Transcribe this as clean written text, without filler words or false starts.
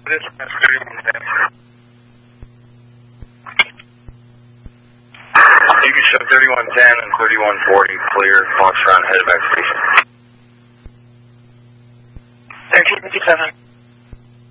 Dispatch 3110. You can show 3110 and 3140 clear. Foxtrot headed back station. 1357.